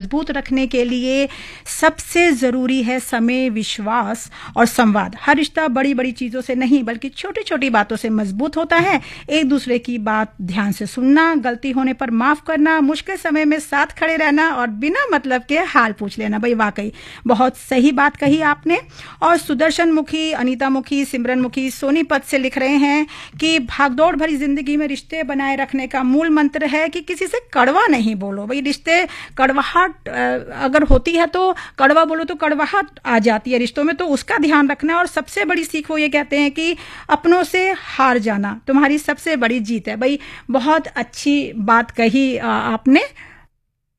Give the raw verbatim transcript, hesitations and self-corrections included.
मजबूत रखने के लिए सबसे ज़रूरी है समय, विश्वास और संवाद। हर रिश्ता बड़ी बड़ी चीज़ों से नहीं बल्कि छोटी छोटी बातों से मजबूत होता है। एक दूसरे की बात ध्यान से सुनना, गलती होने पर माफ़ करना, मुश्किल समय में साथ खड़े रहना और बिना मतलब के हाल पूछ लेना। भाई वाकई बहुत सही बात कही आपने। और सुदर्शन मुखी, अनीता मुखी, सिमरन मुखी सोनीपत से लिख रहे हैं कि भागदौड़ भरी जिंदगी में रिश्ते बनाए रखने का मूल मंत्र है कि किसी से कड़वा नहीं बोलो। भाई रिश्ते कड़वाहट अगर होती है तो कड़वा बोलो तो कड़वाहट आ जाती है रिश्तों में, तो उसका ध्यान रखना। और सबसे बड़ी सीख वो ये कहते हैं कि अपनों से हार जाना तुम्हारी सबसे बड़ी जीत है। भाई बहुत अच्छी बात कही आपने।